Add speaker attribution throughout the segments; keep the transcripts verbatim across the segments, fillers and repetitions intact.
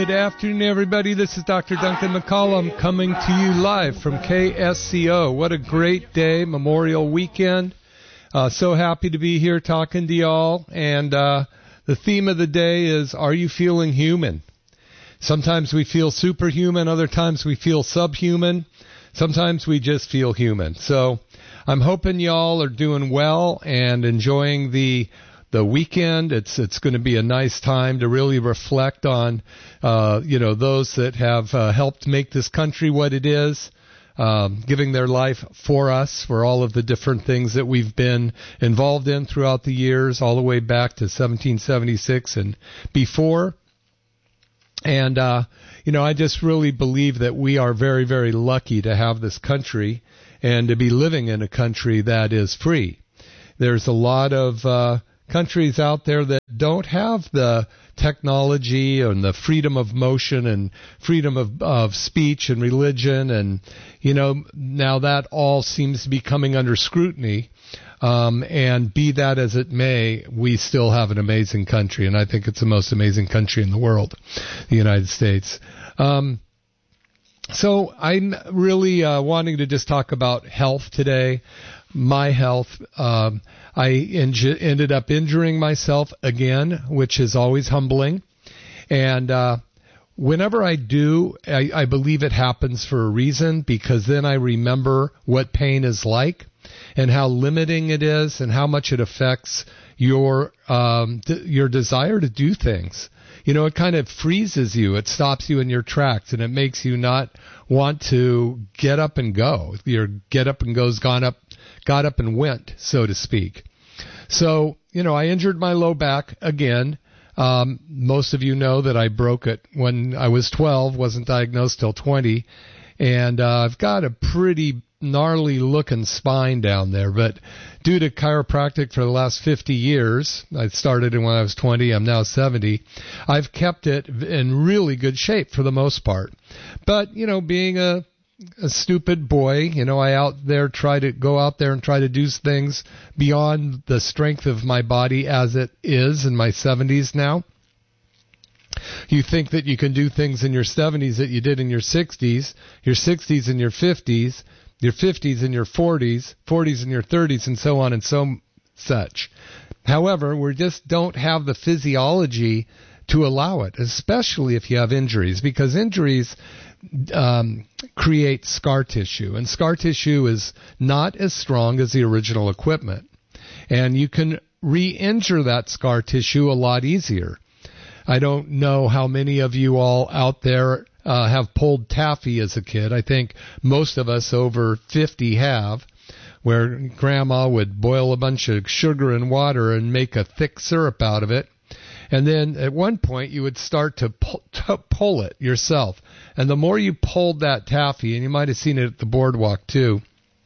Speaker 1: Good afternoon, everybody. This is Doctor Duncan McCollum coming to you live from K S C O. What a great day, Memorial Weekend. Uh, so happy to be here talking to y'all. And uh, the theme of the day is, are you feeling human? Sometimes we feel superhuman. Other times we feel subhuman. Sometimes we just feel human. So I'm hoping y'all are doing well and enjoying the the weekend. It's it's going to be a nice time to really reflect on, uh, you know, those that have uh, helped make this country what it is, um, giving their life for us, for all of the different things that we've been involved in throughout the years, all the way back to seventeen seventy-six and before. And, uh, you know, I just really believe that we are very, very lucky to have this country and to be living in a country that is free. There's a lot of uh, countries out there that don't have the technology and the freedom of motion and freedom of, of speech and religion. And, you know, now that all seems to be coming under scrutiny. Um, and be that as it may, we still have an amazing country, and I think it's the most amazing country in the world, the United States. Um, so I'm really uh, wanting to just talk about health today, my health. Um, I inj- ended up injuring myself again, which is always humbling, and uh, whenever I do, I, I believe it happens for a reason, because then I remember what pain is like, and how limiting it is, and how much it affects your um, d- your desire to do things. You know, it kind of freezes you. It stops you in your tracks, and it makes you not want to get up and go. Your get up and go's gone up, got up and went, so to speak. So, you know, I injured my low back again. Um, most of you know that I broke it when I was twelve, wasn't diagnosed till twenty, and uh, I've got a pretty gnarly looking spine down there, but due to chiropractic for the last fifty years, I started when I was twenty, I'm now seventy, I've kept it in really good shape for the most part. But, you know, being a, a stupid boy, you know, I out there try to go out there and try to do things beyond the strength of my body as it is in my seventies now. You think that you can do things in your seventies that you did in your sixties, your sixties and your fifties, your fifties and your forties, forties and your thirties, and so on and so such. However, we just don't have the physiology to allow it, especially if you have injuries, because injuries um, create scar tissue, and scar tissue is not as strong as the original equipment. And you can re-injure that scar tissue a lot easier. I don't know how many of you all out there Uh, have pulled taffy as a kid. I think most of us over fifty have, where Grandma would boil a bunch of sugar and water and make a thick syrup out of it. And then at one point you would start to pull, to pull it yourself. And the more you pulled that taffy, and you might have seen it at the boardwalk too,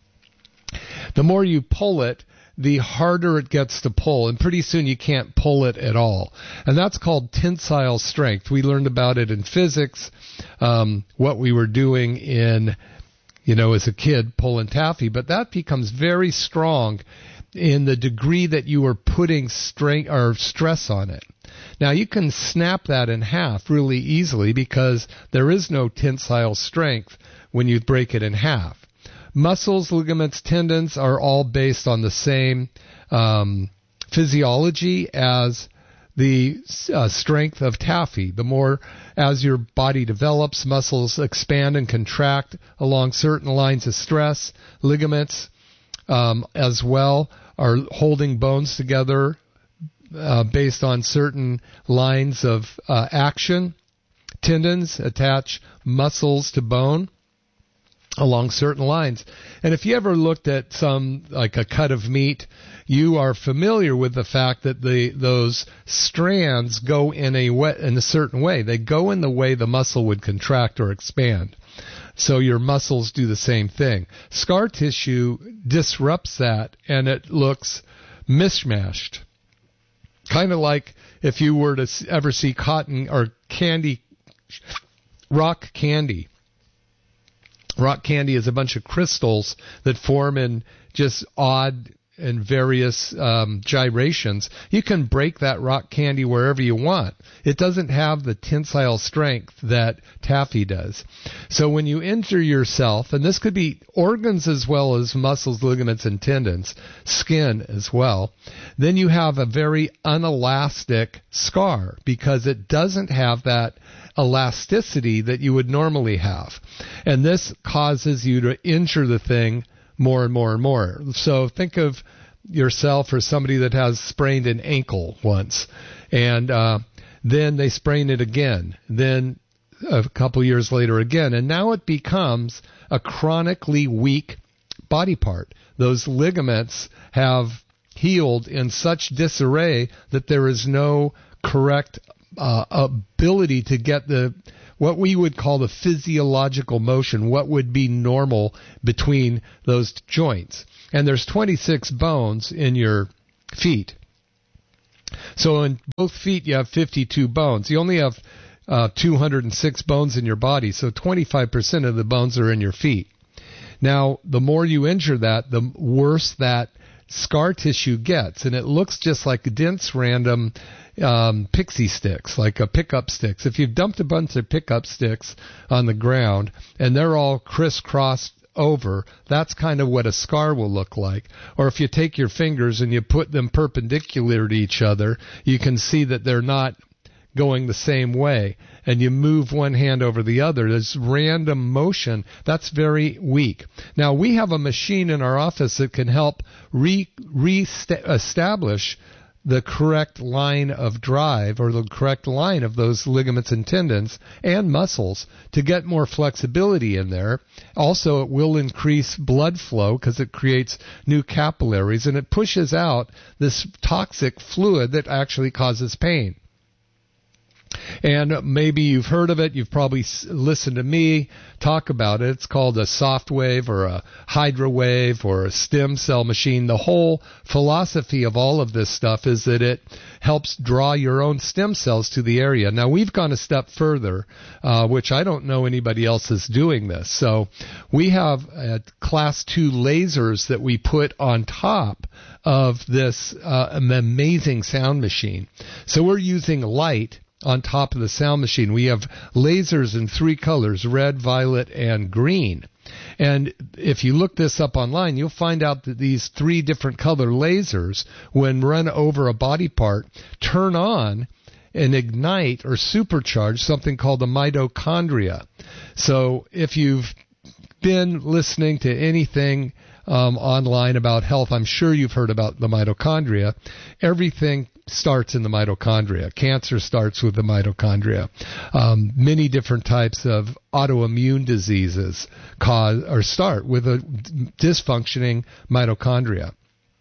Speaker 1: the more you pull it, the harder it gets to pull, and pretty soon you can't pull it at all. And that's called tensile strength. We learned about it in physics, um, what we were doing in, you know, as a kid, pulling taffy. But that becomes very strong in the degree that you are putting strength or stress on it. Now, you can snap that in half really easily because there is no tensile strength when you break it in half. Muscles, ligaments, tendons are all based on the same um, physiology as the uh, strength of taffy. The more as your body develops, muscles expand and contract along certain lines of stress. Ligaments um, as well are holding bones together uh, based on certain lines of uh, action. Tendons attach muscles to bone along certain lines. And if you ever looked at some, like a cut of meat, you are familiar with the fact that the those strands go in a way, in a certain way. They go in the way the muscle would contract or expand. So your muscles do the same thing. Scar tissue disrupts that, and it looks mishmashed. Kind of like if you were to ever see cotton or candy, rock candy. Rock candy is a bunch of crystals that form in just odd in various um, gyrations, you can break that rock candy wherever you want. It doesn't have the tensile strength that taffy does. So when you injure yourself, and this could be organs as well as muscles, ligaments, and tendons, skin as well, then you have a very unelastic scar because it doesn't have that elasticity that you would normally have. And this causes you to injure the thing more and more and more. So think of yourself or somebody that has sprained an ankle once, and uh, then they sprain it again, then a couple years later again, and now it becomes a chronically weak body part. Those ligaments have healed in such disarray that there is no correct uh, ability to get the what we would call the physiological motion, what would be normal between those joints. And there's twenty-six bones in your feet. So in both feet you have fifty-two bones. You only have uh, two hundred six bones in your body, so twenty-five percent of the bones are in your feet. Now, the more you injure that, the worse that scar tissue gets, and it looks just like dense random um, pixie sticks, like a pickup sticks. If you've dumped a bunch of pickup sticks on the ground and they're all crisscrossed over, that's kind of what a scar will look like. Or if you take your fingers and you put them perpendicular to each other, you can see that they're not going the same way, and you move one hand over the other. There's random motion. That's very weak. Now, we have a machine in our office that can help re, re-establish the correct line of drive or the correct line of those ligaments and tendons and muscles to get more flexibility in there. Also, it will increase blood flow because it creates new capillaries, and it pushes out this toxic fluid that actually causes pain. And maybe you've heard of it. You've probably listened to me talk about it. It's called a soft wave or a hydro wave or a stem cell machine. The whole philosophy of all of this stuff is that it helps draw your own stem cells to the area. Now, we've gone a step further, uh, which I don't know anybody else is doing this. So we have uh, class two lasers that we put on top of this uh, amazing sound machine. So we're using light on top of the sound machine. We have lasers in three colors, red, violet, and green. And if you look this up online, you'll find out that these three different color lasers, when run over a body part, turn on and ignite or supercharge something called the mitochondria. So if you've been listening to anything um, online about health, I'm sure you've heard about the mitochondria. Everything starts in the mitochondria. Cancer starts with the mitochondria. Um, many different types of autoimmune diseases cause or start with a dysfunctioning mitochondria.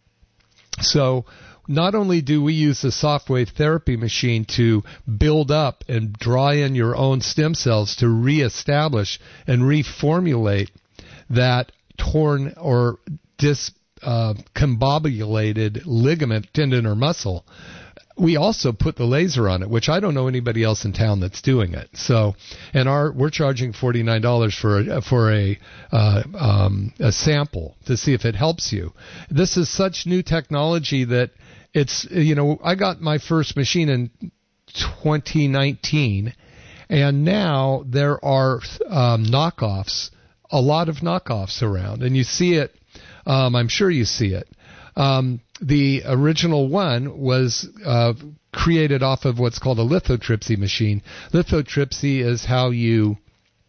Speaker 1: So not only do we use the soft wave therapy machine to build up and draw in your own stem cells to reestablish and reformulate that torn or dis Uh, combobulated ligament, tendon, or muscle, we also put the laser on it, which I don't know anybody else in town that's doing it. So, and our we're charging forty-nine dollars for a, for a uh, um, a sample to see if it helps you. This is such new technology that it's, you know, I got my first machine in twenty nineteen, and now there are um, knockoffs, a lot of knockoffs around, and you see it. Um, I'm sure you see it. Um, the original one was uh, created off of what's called a lithotripsy machine. Lithotripsy is how you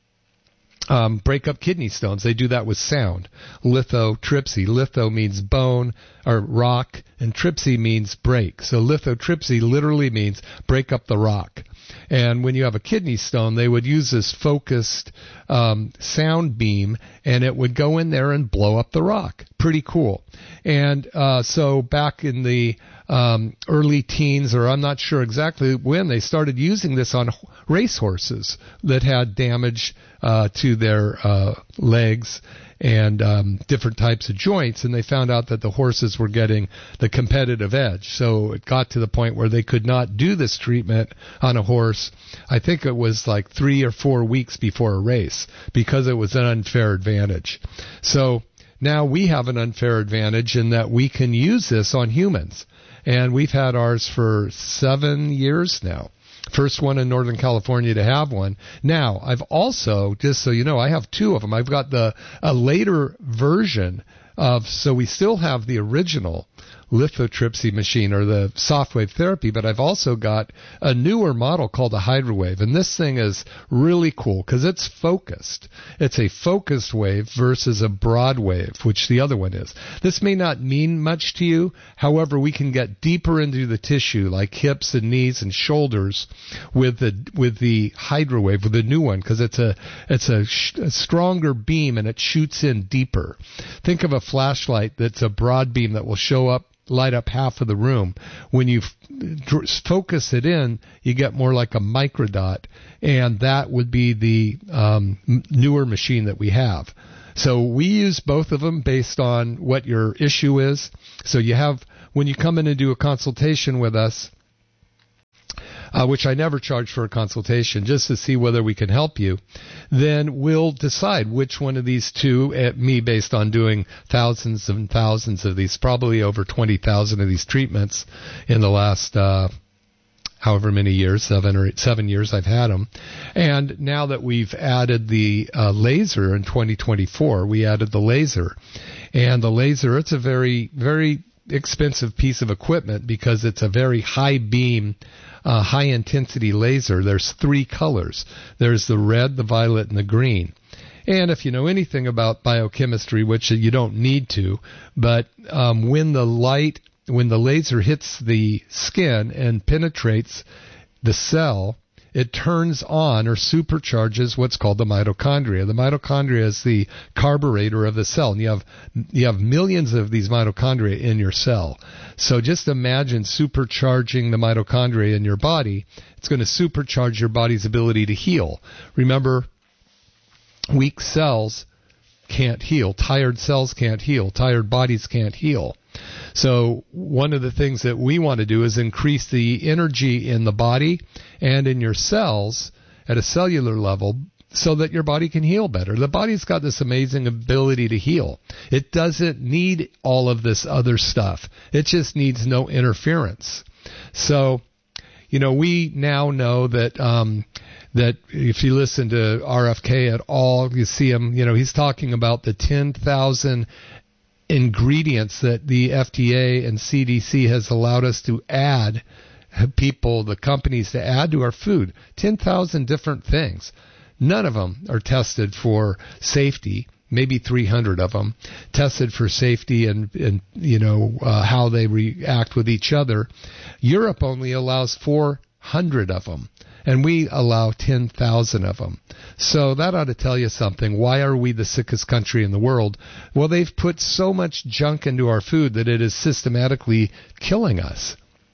Speaker 1: um, break up kidney stones. They do that with sound. Lithotripsy. Litho means bone or rock, and tripsy means break. So lithotripsy literally means break up the rock. And when you have a kidney stone, they would use this focused um, sound beam, and it would go in there and blow up the rock. Pretty cool. And uh, so back in the um, early teens, or I'm not sure exactly when, they started using this on racehorses that had damage uh, to their uh, legs and um, different types of joints, and they found out that the horses were getting the competitive edge. So it got to the point where they could not do this treatment on a horse. I think it was like three or four weeks before a race because it was an unfair advantage. So now we have an unfair advantage in that we can use this on humans. And we've had ours for seven years now. First one in Northern California to have one. Now, I've also, just so you know, I have two of them. I've got the a later version of, so we still have the original lithotripsy machine or the soft wave therapy, but I've also got a newer model called a Hydrowave, and this thing is really cool because it's focused. It's a focused wave versus a broad wave, which the other one is. This may not mean much to you, however, we can get deeper into the tissue like hips and knees and shoulders with the with the Hydrowave, with the new one, because it's a it's a, sh- a stronger beam and it shoots in deeper. Think of a flashlight that's a broad beam that will show up, light up half of the room. When you f- focus it in, you get more like a microdot, and that would be the um, m- newer machine that we have. So we use both of them based on what your issue is. So you have, when you come in and do a consultation with us, Uh, which I never charge for a consultation, just to see whether we can help you, then we'll decide which one of these two, at me based on doing thousands and thousands of these, probably over twenty thousand of these treatments in the last uh, however many years, seven or eight, seven years I've had them. And now that we've added the uh, laser in twenty twenty-four, we added the laser. And the laser, it's a very, very expensive piece of equipment because it's a very high beam, uh, high intensity laser. There's three colors. There's the red, the violet, and the green. And if you know anything about biochemistry, which you don't need to, but um, when the light, when the laser hits the skin and penetrates the cell, it turns on or supercharges what's called the mitochondria. The mitochondria is the carburetor of the cell, and you have you have millions of these mitochondria in your cell. So just imagine supercharging the mitochondria in your body. It's going to supercharge your body's ability to heal. Remember, weak cells can't heal. Tired cells can't heal. Tired bodies can't heal. So one of the things that we want to do is increase the energy in the body and in your cells at a cellular level so that your body can heal better. The body's got this amazing ability to heal. It doesn't need all of this other stuff. It just needs no interference. So, you know, we now know that um, that if you listen to R F K at all, you see him, you know, he's talking about the ten thousand ingredients that the F D A and C D C has allowed us to add, people, the companies to add to our food. ten thousand different things. None of them are tested for safety. Maybe three hundred of them tested for safety and, and you know, uh, how they react with each other. Europe only allows four hundred of them, and we allow ten thousand of them. So that ought to tell you something. Why are we the sickest country in the world? Well, they've put so much junk into our food that it is systematically killing us,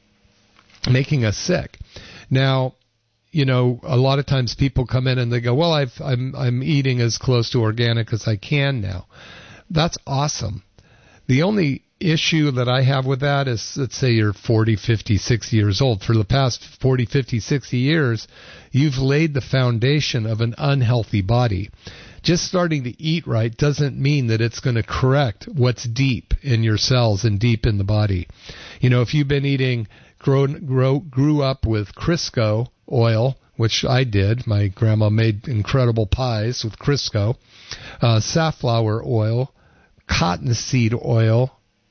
Speaker 1: making us sick. Now, you know, a lot of times people come in and they go, well, I've, I'm, I'm eating as close to organic as I can now. That's awesome. The only issue that I have with that is, let's say you're forty, fifty, sixty years old. For the past forty, fifty, sixty years, you've laid the foundation of an unhealthy body. Just starting to eat right doesn't mean that it's going to correct what's deep in your cells and deep in the body. You know, if you've been eating, grown, grow, grew up with Crisco oil, which I did. My grandma made incredible pies with Crisco, uh, safflower oil, cottonseed oil,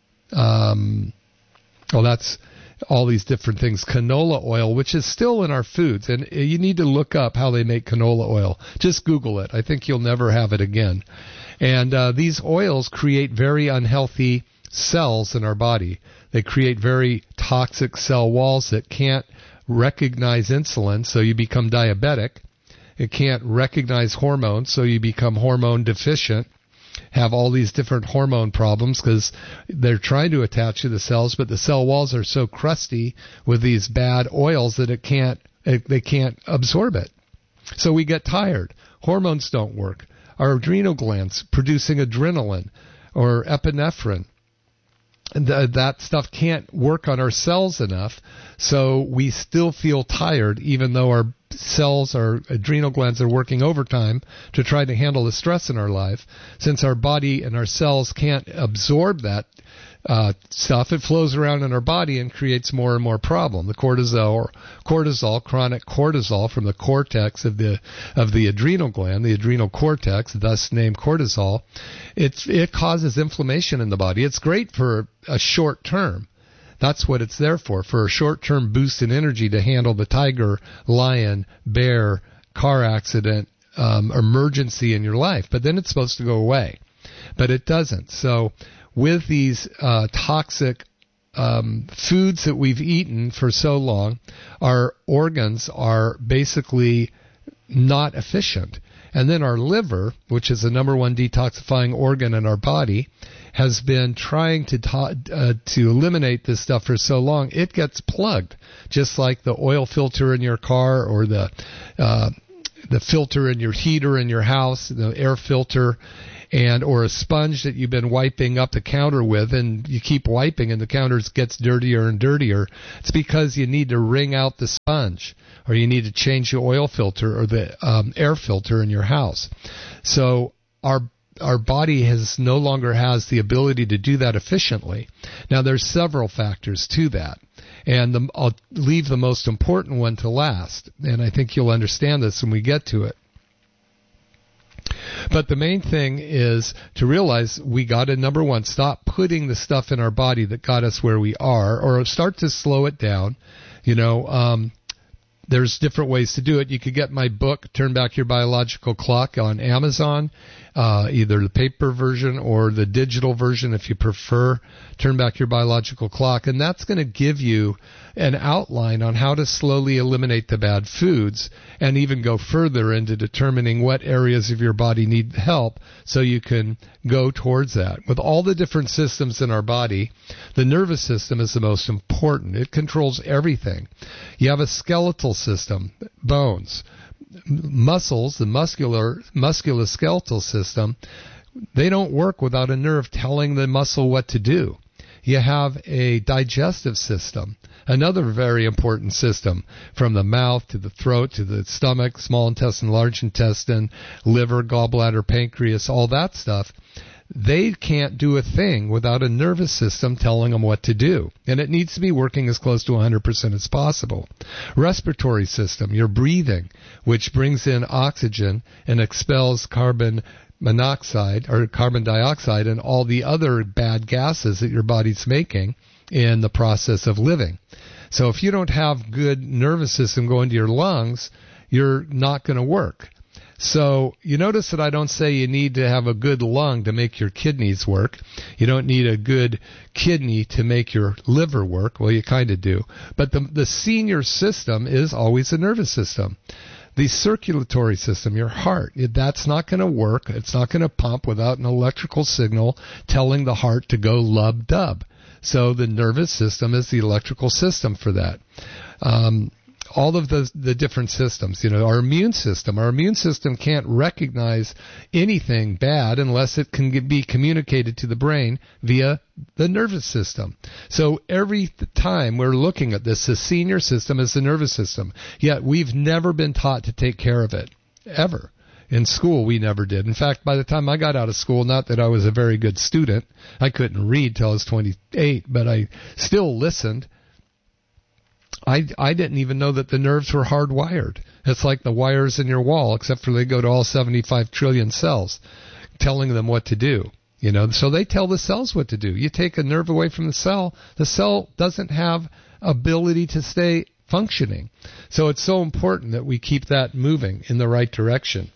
Speaker 1: Um, well, that's all these different things. Canola oil, which is still in our foods. And you need to look up how they make canola oil. Just Google it. I think you'll never have it again. And uh, these oils create very unhealthy cells in our body. They create very toxic cell walls that can't recognize insulin, so you become diabetic. It can't recognize hormones, so you become hormone deficient. Have all these different hormone problems because they're trying to attach to the cells, but the cell walls are so crusty with these bad oils that it can't, it, they can't absorb it. So we get tired. Hormones don't work. Our adrenal glands producing adrenaline or epinephrine, th- that stuff can't work on our cells enough, so we still feel tired even though our cells, our adrenal glands are working overtime to try to handle the stress in our life. Since our body and our cells can't absorb that uh, stuff, it flows around in our body and creates more and more problem. The cortisol, or cortisol, chronic cortisol from the cortex of the of the adrenal gland, the adrenal cortex, thus named cortisol, it's, it causes inflammation in the body. It's great for a short term. That's what it's there for, for a short-term boost in energy to handle the tiger, lion, bear, car accident, um, emergency in your life. But then it's supposed to go away. But it doesn't. So with these uh, toxic um, foods that we've eaten for so long, our organs are basically not efficient. And then our liver, which is the number one detoxifying organ in our body, has been trying to ta- uh, to eliminate this stuff for so long, it gets plugged, just like the oil filter in your car or the uh, the filter in your heater in your house, the air filter, and or a sponge that you've been wiping up the counter with, and you keep wiping and the counter gets dirtier and dirtier. It's because you need to wring out the sponge, or you need to change the oil filter or the um, air filter in your house. So our our body has no longer has the ability to do that efficiently. Now, there's several factors to that, and the, I'll leave the most important one to last, and I think you'll understand this when we get to it. But the main thing is to realize we got to, number one, stop putting the stuff in our body that got us where we are, or start to slow it down. You know, um, there's different ways to do it. You could get my book, Turn Back Your Biological Clock, on Amazon, uh, either the paper version or the digital version if you prefer, Turn Back Your Biological Clock. And that's going to give you an outline on how to slowly eliminate the bad foods and even go further into determining what areas of your body need help so you can go towards that. With all the different systems in our body, the nervous system is the most important. It controls everything. You have a skeletal system, bones, muscles, the muscular musculoskeletal system. They don't work without a nerve telling the muscle what to do. You have a digestive system, another very important system, from the mouth to the throat to the stomach, small intestine, large intestine, liver, gallbladder, pancreas, all that stuff. They can't do a thing without a nervous system telling them what to do. And it needs to be working as close to one hundred percent as possible. Respiratory system, your breathing, which brings in oxygen and expels carbon monoxide or carbon dioxide and all the other bad gases that your body's making in the process of living. So if you don't have good nervous system going to your lungs, you're not going to work. So you notice that I don't say you need to have a good lung to make your kidneys work. You don't need a good kidney to make your liver work. Well, you kind of do. But the, the senior system is always the nervous system. The circulatory system, your heart, that's not going to work. It's not going to pump without an electrical signal telling the heart to go lub-dub. So the nervous system is the electrical system for that. Um, all of the, the different systems, you know, our immune system, our immune system can't recognize anything bad unless it can be communicated to the brain via the nervous system. So every time we're looking at this, the senior system is the nervous system. Yet we've never been taught to take care of it, ever. In school, we never did. In fact, by the time I got out of school, not that I was a very good student, I couldn't read till I was twenty-eight, but I still listened. I, I didn't even know that the nerves were hardwired. It's like the wires in your wall, except for they go to all seventy-five trillion cells, telling them what to do. You know, so they tell the cells what to do. You take a nerve away from the cell, the cell doesn't have ability to stay functioning. So it's so important that we keep that moving in the right direction.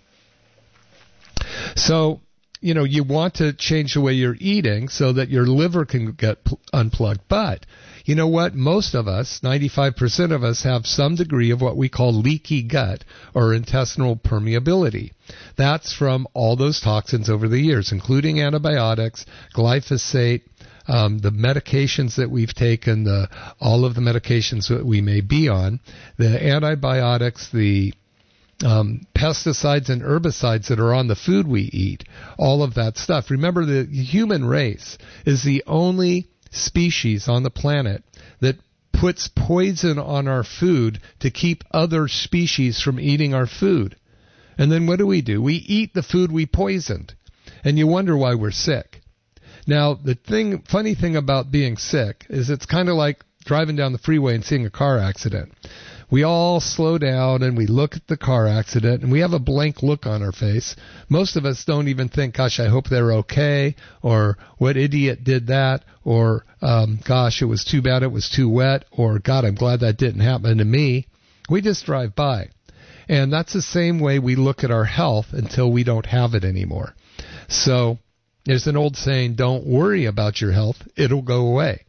Speaker 1: So, you know, you want to change the way you're eating so that your liver can get pl- unplugged. But you know what? Most of us, ninety-five percent of us, have some degree of what we call leaky gut or intestinal permeability. That's from all those toxins over the years, including antibiotics, glyphosate, um, the medications that we've taken, the all of the medications that we may be on, the antibiotics, the Um, pesticides and herbicides that are on the food we eat, all of that stuff. Remember, the human race is the only species on the planet that puts poison on our food to keep other species from eating our food. And then what do we do? We eat the food we poisoned. And you wonder why we're sick. Now, the thing, funny thing about being sick is it's kind of like driving down the freeway and seeing a car accident. We all slow down and we look at the car accident and we have a blank look on our face. Most of us don't even think, gosh, I hope they're okay, or what idiot did that, or um, gosh, it was too bad it was too wet, or God, I'm glad that didn't happen to me. We just drive by. And that's the same way we look at our health until we don't have it anymore. So there's an old saying, don't worry about your health, it'll go away.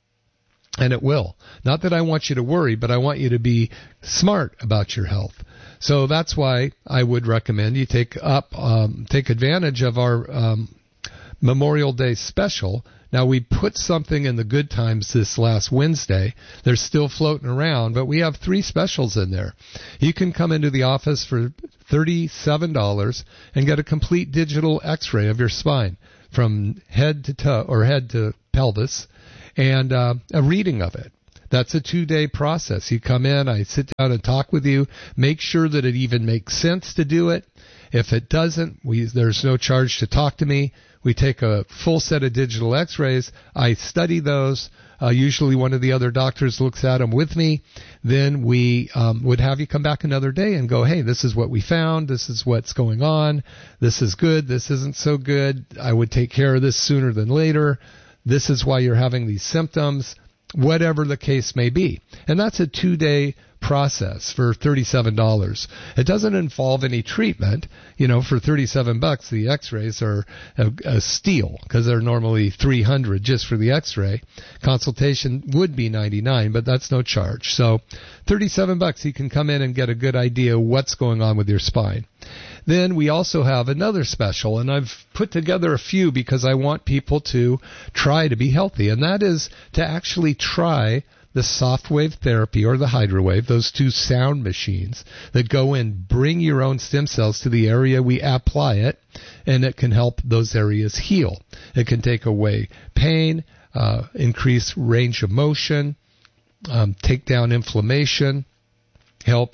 Speaker 1: And it will. Not that I want you to worry, but I want you to be smart about your health. So that's why I would recommend you take up, um, take advantage of our um, Memorial Day special. Now, we put something in the Good Times this last Wednesday. They're still floating around, but we have three specials in there. You can come into the office for thirty-seven dollars and get a complete digital x-ray of your spine from head to toe, or head to pelvis, and uh, a reading of it. That's a two-day process. You come in, I sit down and talk with you, make sure that it even makes sense to do it. If it doesn't, we, there's no charge to talk to me. We take a full set of digital x-rays. I study those. Uh, usually one of the other doctors looks at them with me. Then we um, would have you come back another day and go, hey, this is what we found. This is what's going on. This is good. This isn't so good. I would take care of this sooner than later. This is why you're having these symptoms, whatever the case may be. And that's a two-day process for thirty-seven dollars. It doesn't involve any treatment. You know, for thirty-seven bucks, the x-rays are a, a steal because they're normally three hundred just for the x-ray. Consultation would be ninety-nine, but that's no charge. So thirty-seven bucks, you can come in and get a good idea what's going on with your spine. Then we also have another special, and I've put together a few because I want people to try to be healthy, and that is to actually try the soft wave therapy or the hydrowave, those two sound machines that go in, bring your own stem cells to the area we apply it, and it can help those areas heal. It can take away pain, uh, increase range of motion, um, take down inflammation, help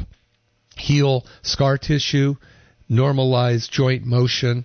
Speaker 1: heal scar tissue, normalize joint motion.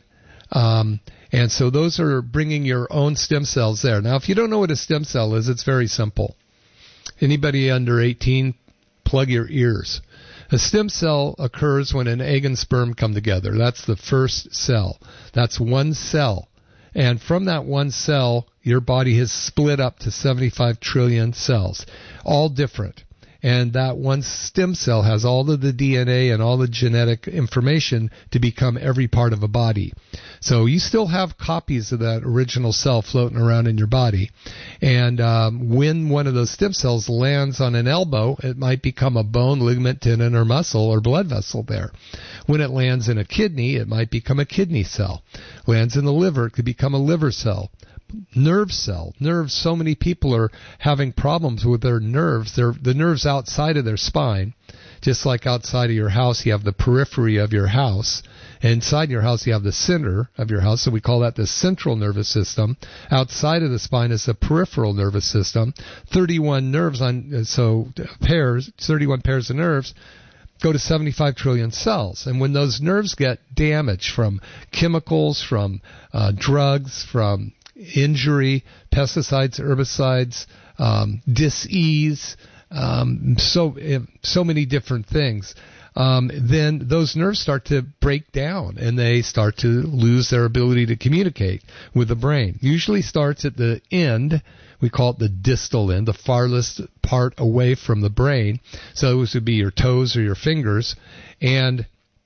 Speaker 1: Um, and so those are bringing your own stem cells there. Now, if you don't know what a stem cell is, it's very simple. Anybody under eighteen, plug your ears. A stem cell occurs when an egg and sperm come together. That's the first cell. That's one cell. And from that one cell, your body has split up to seventy-five trillion cells, all different. And that one stem cell has all of the D N A and all the genetic information to become every part of a body. So you still have copies of that original cell floating around in your body. And um, when one of those stem cells lands on an elbow, it might become a bone, ligament, tendon, or muscle or blood vessel there. When it lands in a kidney, it might become a kidney cell. Lands in the liver, it could become a liver cell. Nerve cell. Nerves, so many people are having problems with their nerves. They're, the nerves outside of their spine, just like outside of your house, you have the periphery of your house. Inside your house, you have the center of your house, so we call that the central nervous system. Outside of the spine is the peripheral nervous system. thirty-one nerves on, so pairs, thirty-one pairs of nerves go to seventy-five trillion cells. And when those nerves get damaged from chemicals, from uh, drugs, from injury, pesticides, herbicides, um, dis-ease, um, so so many different things, um, then those nerves start to break down and they start to lose their ability to communicate with the brain. Usually starts at the end. We call it the distal end, the farthest part away from the brain. So those would be your toes or your fingers. And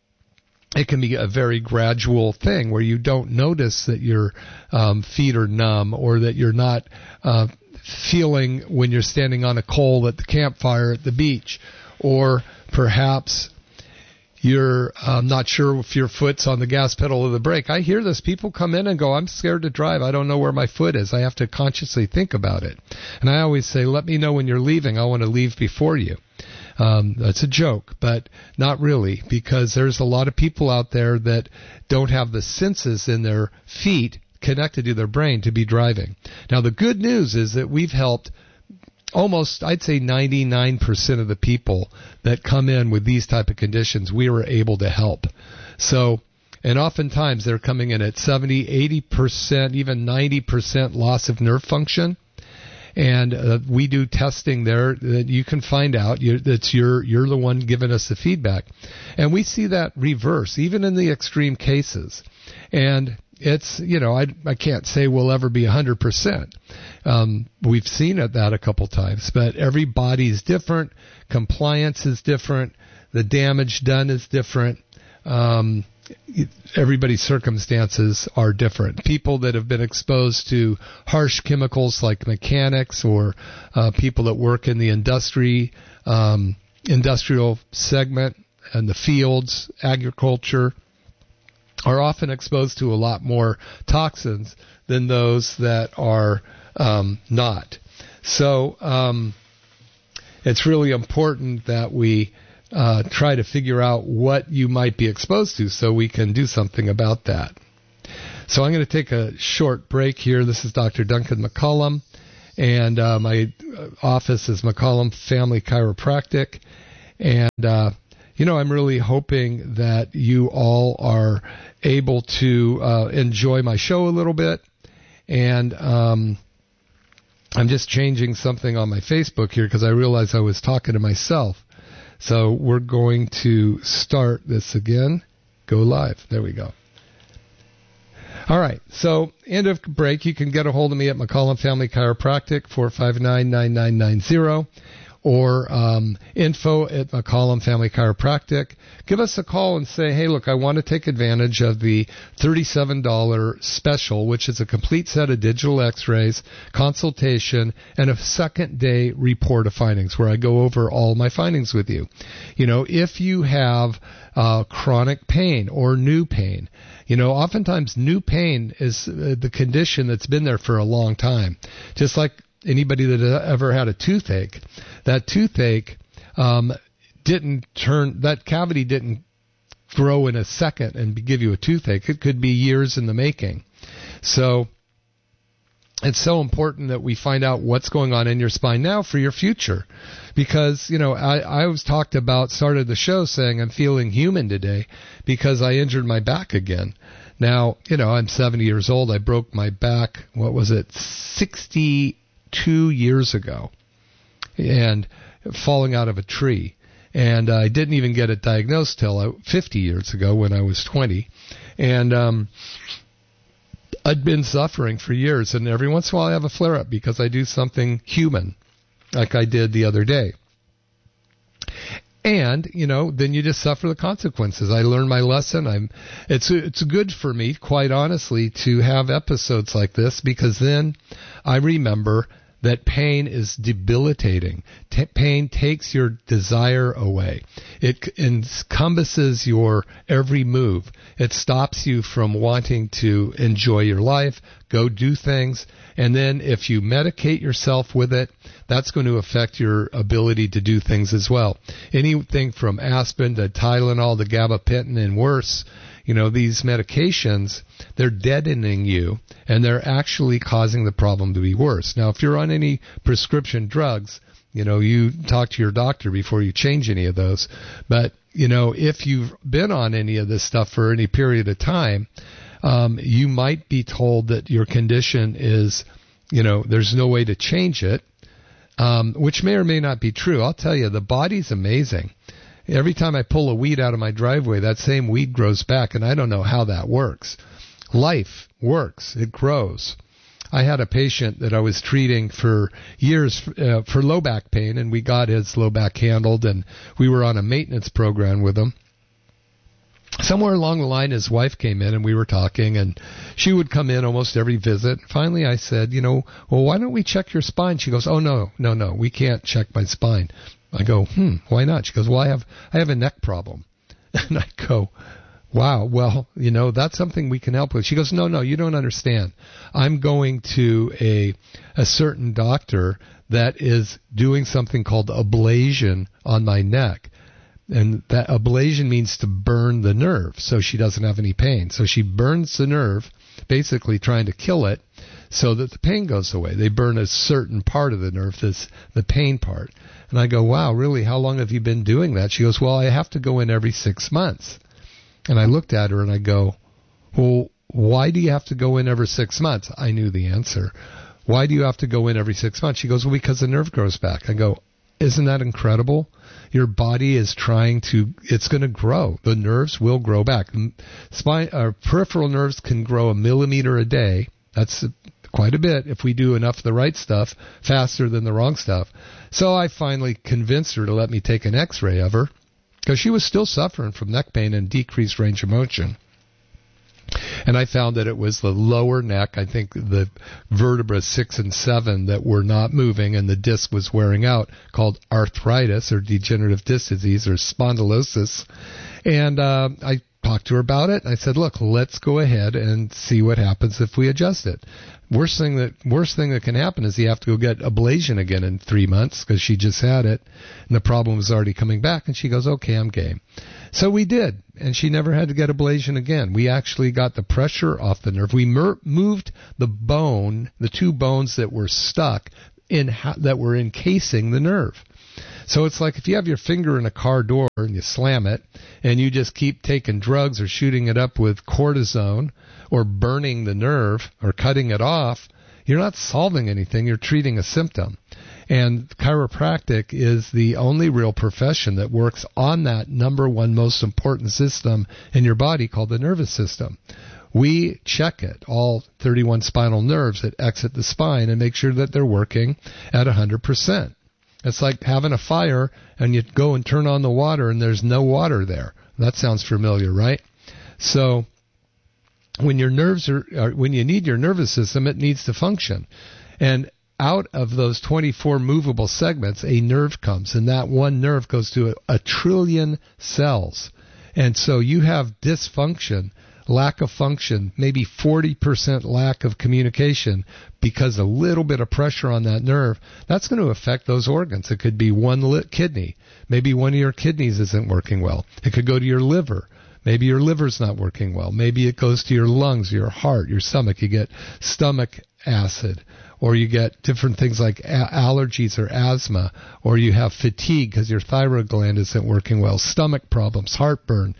Speaker 1: it can be a very gradual thing where you don't notice that your um, feet are numb or that you're not uh, feeling when you're standing on a coal at the campfire at the beach, or perhaps you're um, not sure if your foot's on the gas pedal or the brake. I hear this. People come in and go, I'm scared to drive. I don't know where my foot is. I have to consciously think about it. And I always say, let me know when you're leaving. I want to leave before you. Um, that's a joke, but not really, because there's a lot of people out there that don't have the senses in their feet connected to their brain to be driving. Now, the good news is that we've helped almost, I'd say ninety-nine percent of the people that come in with these type of conditions, we were able to help. So, and oftentimes they're coming in at seventy, eighty percent, even ninety percent loss of nerve function. And uh, we do testing there that you can find out. You're, that's you're, you're the one giving us the feedback. And we see that reverse, even in the extreme cases. And it's, you know, I, I can't say we'll ever be one hundred percent. Um, we've seen it that a couple times, but every body is different. Compliance is different. The damage done is different. Um, everybody's circumstances are different. People that have been exposed to harsh chemicals like mechanics or uh, people that work in the industry, um, industrial segment and the fields, agriculture, are often exposed to a lot more toxins than those that are um, not. So um, it's really important that we uh, try to figure out what you might be exposed to so we can do something about that. So I'm going to take a short break here. This is Doctor Duncan McCollum, and uh, my office is McCollum Family Chiropractic. And, uh, you know, I'm really hoping that you all are able to uh, enjoy my show a little bit. And um, I'm just changing something on my Facebook here because I realized I was talking to myself. So we're going to start this again. Go live. There we go. All right. So end of break. You can get a hold of me at McCollum Family Chiropractic, four five nine, nine nine nine zero. Or um, info at McCollum Family Chiropractic. Give us a call and say, hey, look, I want to take advantage of the thirty-seven dollars special, which is a complete set of digital x-rays, consultation, and a second day report of findings where I go over all my findings with you. You know, if you have uh, chronic pain or new pain, you know, oftentimes new pain is uh, the condition that's been there for a long time. Just like anybody that ever had a toothache, that toothache um, didn't turn, that cavity didn't grow in a second and give you a toothache. It could be years in the making. So it's so important that we find out what's going on in your spine now for your future. Because, you know, I, I was talked about, started the show saying I'm feeling human today because I injured my back again. Now, you know, I'm seventy years old. I broke my back, what was it, sixty-two years ago, and falling out of a tree. And uh, I didn't even get it diagnosed till uh, fifty years ago when I was twenty. And um, I'd been suffering for years, and every once in a while I have a flare-up because I do something human, like I did the other day. And, you know, then you just suffer the consequences. I learned my lesson. I'm, it's, it's good for me, quite honestly, to have episodes like this because then I remember that pain is debilitating. T- pain takes your desire away. It encompasses your every move. It stops you from wanting to enjoy your life, go do things, and then if you medicate yourself with it, that's going to affect your ability to do things as well. Anything from aspirin to Tylenol to gabapentin and worse, you know, these medications, they're deadening you, and they're actually causing the problem to be worse. Now, if you're on any prescription drugs, you know, you talk to your doctor before you change any of those. But, you know, if you've been on any of this stuff for any period of time, um, you might be told that your condition is, you know, there's no way to change it, um, which may or may not be true. I'll tell you, the body's amazing. Every time I pull a weed out of my driveway, that same weed grows back, and I don't know how that works. Life works. It grows. I had a patient that I was treating for years uh, for low back pain, and we got his low back handled, and we were on a maintenance program with him. Somewhere along the line, his wife came in, and we were talking, and she would come in almost every visit. Finally, I said, you know, well, why don't we check your spine? She goes, oh, no, no, no, we can't check my spine. I go, hmm, why not? She goes, well, I have I have a neck problem. And I go, wow, well, you know, that's something we can help with. She goes, no, no, you don't understand. I'm going to a a certain doctor that is doing something called ablation on my neck. And that ablation means to burn the nerve so she doesn't have any pain. So she burns the nerve, basically trying to kill it, so that the pain goes away. They burn a certain part of the nerve, this the pain part. And I go, wow, really? How long have you been doing that? She goes, well, I have to go in every six months. And I looked at her and I go, well, why do you have to go in every six months? I knew the answer. Why do you have to go in every six months? She goes, well, because the nerve grows back. I go, isn't that incredible? Your body is trying to, it's going to grow. The nerves will grow back. Spine, uh, peripheral nerves can grow a millimeter a day. That's quite a bit if we do enough of the right stuff faster than the wrong stuff. So I finally convinced her to let me take an x-ray of her because she was still suffering from neck pain and decreased range of motion. And I found that it was the lower neck, I think the vertebra six and seven that were not moving and the disc was wearing out, called arthritis or degenerative disc disease or spondylosis. And uh, I talked to her about it. I said, look, let's go ahead and see what happens if we adjust it. Worst thing that worst thing that can happen is you have to go get ablation again in three months because she just had it and the problem was already coming back. And she goes, okay, I'm game. So we did, and she never had to get ablation again. We actually got the pressure off the nerve. We mer- moved the bone, the two bones that were stuck in ha- that were encasing the nerve. So it's like if you have your finger in a car door and you slam it and you just keep taking drugs or shooting it up with cortisone or burning the nerve or cutting it off, you're not solving anything. You're treating a symptom. And chiropractic is the only real profession that works on that number one most important system in your body called the nervous system. We check it, all thirty-one spinal nerves that exit the spine, and make sure that they're working at one hundred percent. It's like having a fire and you go and turn on the water and there's no water there. That sounds familiar, right? So when your nerves are, are when you need your nervous system, it needs to function. And out of those twenty-four movable segments, a nerve comes, and that one nerve goes to a, a trillion cells. And so you have dysfunction, lack of function, maybe forty percent lack of communication because a little bit of pressure on that nerve. That's going to affect those organs. It could be one lit kidney. Maybe one of your kidneys isn't working well. It could go to your liver. Maybe your liver's not working well. Maybe it goes to your lungs, your heart, your stomach. You get stomach acid, or you get different things like a- allergies or asthma, or you have fatigue because your thyroid gland isn't working well, stomach problems, heartburn,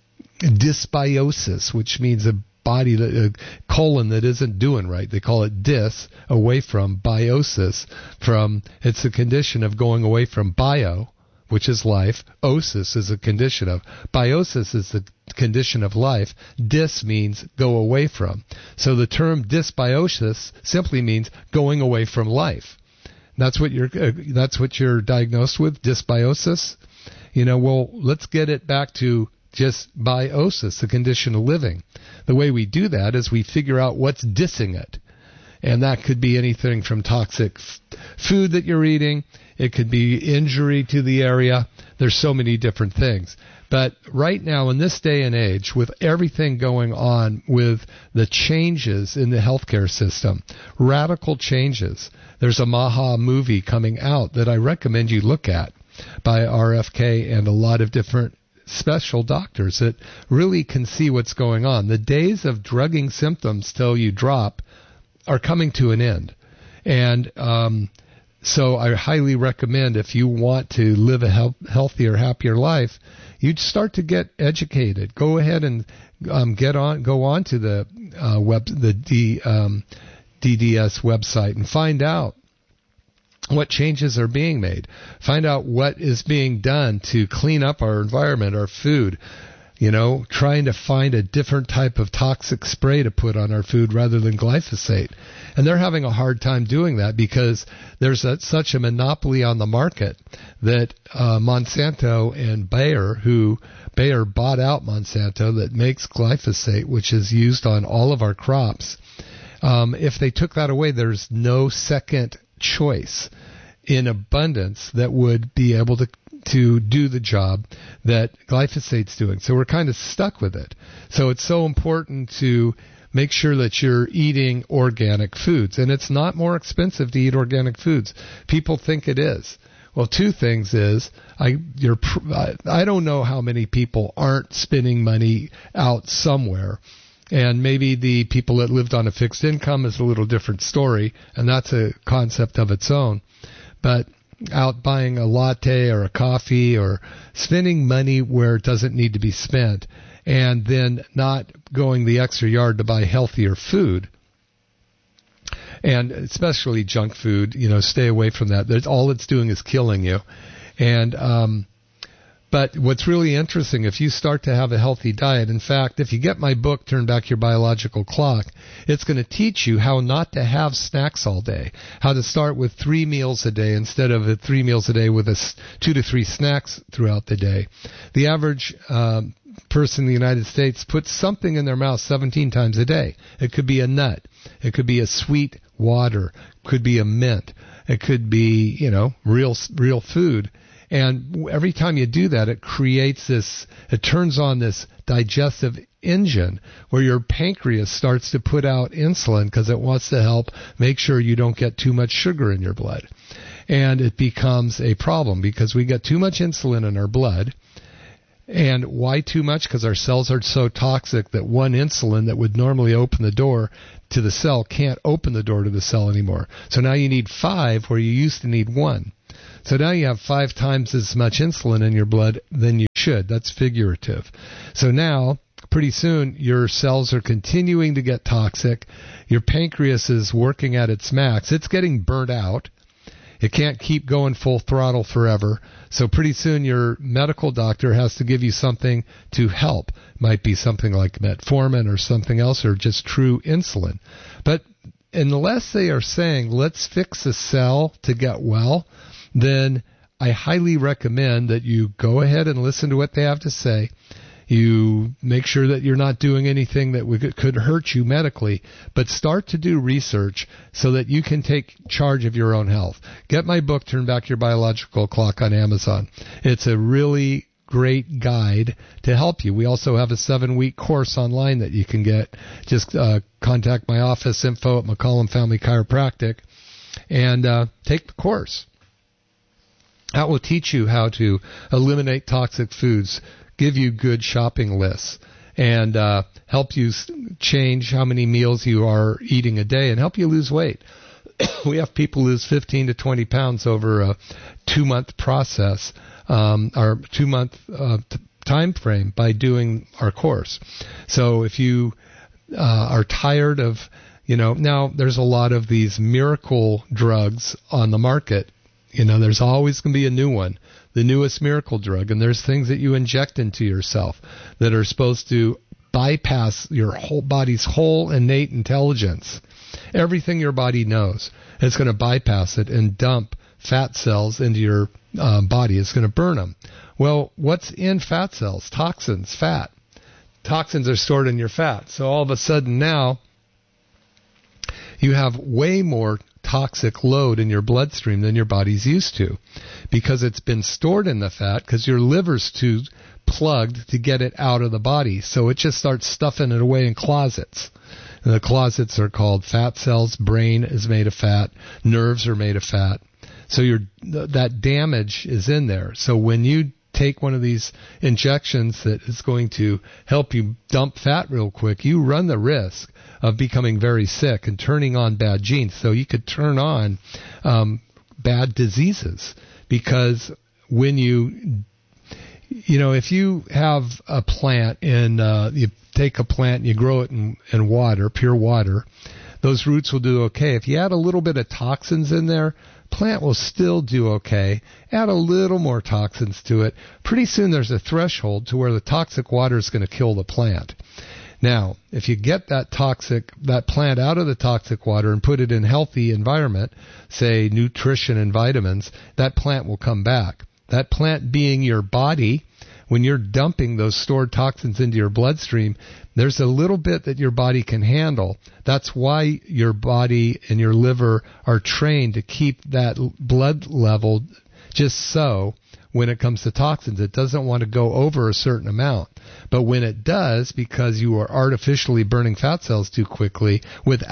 Speaker 1: dysbiosis, which means a body, that, a colon that isn't doing right. They call it dys, away from, biosis, from, it's a condition of going away from bio, which is life. Osis is a condition of. Biosis is the condition of life. Dys means go away from. So the term dysbiosis simply means going away from life. That's what you're. Uh, that's what you're diagnosed with. Dysbiosis. You know. Well, let's get it back to just biosis, the condition of living. The way we do that is we figure out what's dissing it. And that could be anything from toxic f- food that you're eating. It could be injury to the area. There's so many different things. But right now, in this day and age, with everything going on with the changes in the healthcare system, radical changes, there's a Maha movie coming out that I recommend you look at by R F K and a lot of different special doctors that really can see what's going on. The days of drugging symptoms till you drop are coming to an end. And um, so I highly recommend, if you want to live a health, healthier, happier life, you'd start to get educated. Go ahead and um, get on, go on to the uh, web, the D, um, D D S website and find out what changes are being made. Find out what is being done to clean up our environment, our food. You know, trying to find a different type of toxic spray to put on our food rather than glyphosate. And they're having a hard time doing that because there's a, such a monopoly on the market that uh, Monsanto and Bayer, who Bayer bought out Monsanto that makes glyphosate, which is used on all of our crops. Um, if they took that away, there's no second choice in abundance that would be able to to do the job that glyphosate's doing. So we're kind of stuck with it. So it's so important to make sure that you're eating organic foods. And it's not more expensive to eat organic foods. People think it is. Well, two things is, I you're I don't know how many people aren't spending money out somewhere And maybe the people that lived on a fixed income is a little different story, and that's a concept of its own. But out buying a latte or a coffee or spending money where it doesn't need to be spent, and then not going the extra yard to buy healthier food, and especially junk food, you know, stay away from that. There's, all it's doing is killing you. And um But what's really interesting, if you start to have a healthy diet, in fact, if you get my book, Turn Back Your Biological Clock, it's going to teach you how not to have snacks all day, how to start with three meals a day instead of a three meals a day with a two to three snacks throughout the day. The average um, person in the United States puts something in their mouth seventeen times a day. It could be a nut. It could be a sweet water. It could be a mint. It could be, you know, real real food. And every time you do that, it creates this, it turns on this digestive engine where your pancreas starts to put out insulin because it wants to help make sure you don't get too much sugar in your blood. And it becomes a problem because we get too much insulin in our blood. And why too much? Because our cells are so toxic that one insulin that would normally open the door to the cell can't open the door to the cell anymore. So now you need five where you used to need one. So now you have five times as much insulin in your blood than you should. That's figurative. So now, pretty soon, your cells are continuing to get toxic. Your pancreas is working at its max. It's getting burnt out. It can't keep going full throttle forever. So pretty soon your medical doctor has to give you something to help. Might be something like metformin or something else, or just true insulin. But unless they are saying, let's fix a cell to get well, then I highly recommend that you go ahead and listen to what they have to say. You make sure that you're not doing anything that could hurt you medically, but start to do research so that you can take charge of your own health. Get my book, Turn Back Your Biological Clock, on Amazon. It's a really great guide to help you. We also have a seven-week course online that you can get. Just uh, contact my office, info at McCollum Family Chiropractic, and uh, take the course. That will teach you how to eliminate toxic foods, give you good shopping lists, and uh, help you change how many meals you are eating a day and help you lose weight. We have people lose fifteen to twenty pounds over a two-month process, um, or two-month uh, t- time frame by doing our course. So if you uh, are tired of, you know, now there's a lot of these miracle drugs on the market. You know, there's always going to be a new one, the newest miracle drug, and there's things that you inject into yourself that are supposed to bypass your whole body's whole innate intelligence. Everything your body knows, it's going to bypass it and dump fat cells into your uh, body. It's going to burn them. Well, what's in fat cells? Toxins, fat. Toxins are stored in your fat. So all of a sudden now, you have way more toxic load in your bloodstream than your body's used to because it's been stored in the fat because your liver's too plugged to get it out of the body. So it just starts stuffing it away in closets. And the closets are called fat cells. Brain is made of fat. Nerves are made of fat. So your that damage is in there. So when you take one of these injections that is going to help you dump fat real quick, you run the risk of becoming very sick and turning on bad genes. So you could turn on um, bad diseases because when you, you know, if you have a plant and uh, you take a plant and you grow it in, in water, pure water, those roots will do okay. If you add a little bit of toxins in there, plant will still do okay. Add a little more toxins to it. Pretty soon there's a threshold to where the toxic water is going to kill the plant. Now, if you get that toxic, that plant out of the toxic water and put it in healthy environment, say nutrition and vitamins, that plant will come back. That plant being your body, when you're dumping those stored toxins into your bloodstream, there's a little bit that your body can handle. That's why your body and your liver are trained to keep that blood level just so when it comes to toxins. It doesn't want to go over a certain amount. But when it does, because you are artificially burning fat cells too quickly without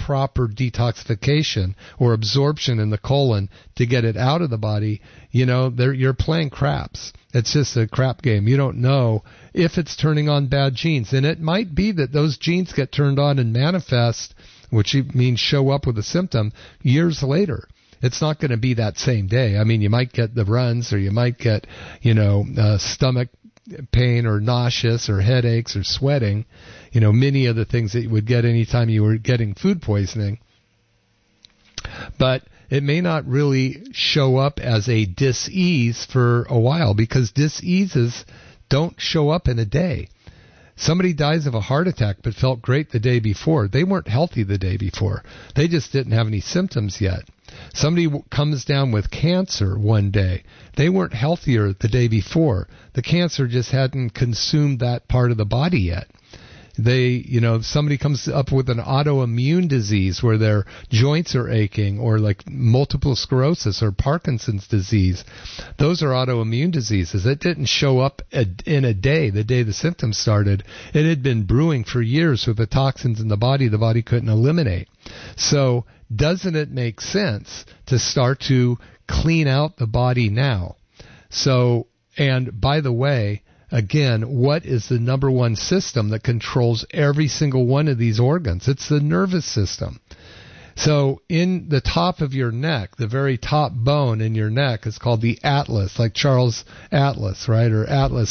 Speaker 1: proper detoxification or absorption in the colon to get it out of the body, you know, you're playing craps. It's just a crap game. You don't know if it's turning on bad genes. And it might be that those genes get turned on and manifest, which means show up with a symptom, years later. It's not going to be that same day. I mean, you might get the runs, or you might get, you know, uh, stomach pain or nauseous or headaches or sweating, you know, many of the things that you would get anytime you were getting food poisoning. But it may not really show up as a dis-ease for a while, because dis-eases don't show up in a day. Somebody dies of a heart attack but felt great the day before. They weren't healthy the day before. They just didn't have any symptoms yet. Somebody w- comes down with cancer one day. They weren't healthier the day before. The cancer just hadn't consumed that part of the body yet. They, you know, somebody comes up with an autoimmune disease where their joints are aching, or like multiple sclerosis or Parkinson's disease. Those are autoimmune diseases. It didn't show up a, in a day, the day the symptoms started. It had been brewing for years with the toxins in the body the body couldn't eliminate. So doesn't it make sense to start to clean out the body now? So, and by the way, again, what is the number one system that controls every single one of these organs? It's the nervous system. So in the top of your neck, the very top bone in your neck is called the atlas, like Charles Atlas, right? Or Atlas